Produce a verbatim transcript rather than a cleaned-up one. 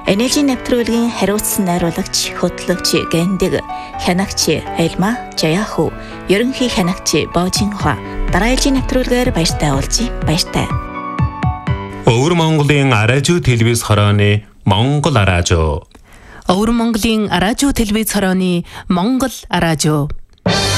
Энержийн нэвтрүүлгийн хариуцсан найруулагч, хөтлөгч Гэндэг, хянагч Элма Жаяху, ерөнхий хянагч Божинхва дараагийн нэвтрүүлгээр баяртай уулзъя. Баяртай. Өвөр Монголын аражуу телевиз хорооны Монгол аражуу. Өвөр Монголын аражуу телевиз хорооны Монгол аражуу.